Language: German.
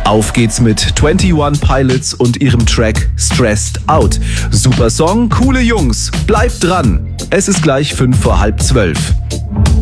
Auf geht's mit 21 Pilots und ihrem Track Stressed Out. Super Song, coole Jungs. Bleibt dran. Es ist gleich 11:55.